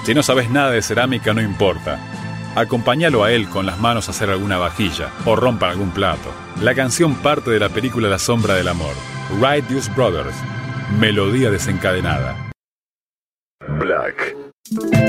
Si no sabes nada de cerámica, no importa. Acompáñalo a él con las manos a hacer alguna vajilla o rompan algún plato. La canción parte de la película La sombra del amor. Righteous Brothers. Melodía desencadenada. Black.